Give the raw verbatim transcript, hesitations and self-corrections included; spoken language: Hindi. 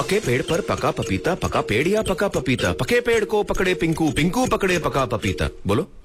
पके पेड़ पर पका पपीता, पका पेड़ या पका पपीता, पके पेड़ को पकड़े पिंकू, पिंकू पकड़े पका पपीता। बोलो।